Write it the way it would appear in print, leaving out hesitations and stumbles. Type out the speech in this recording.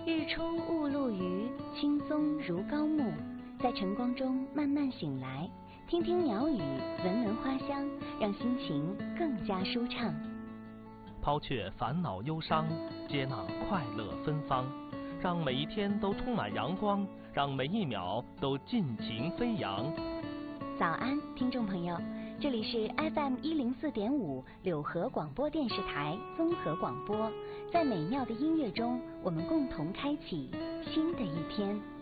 日出雾露余，青松如高木。在晨光中慢慢醒来，听听鸟语，闻闻花香，让心情更加舒畅。 抛却烦恼忧伤，接纳快乐芬芳，让每一天都充满阳光，让每一秒都尽情飞扬。 早安，听众朋友，这里是 FM104.5 柳河广播电视台综合广播，在美妙的音乐中，我们共同开启新的一天。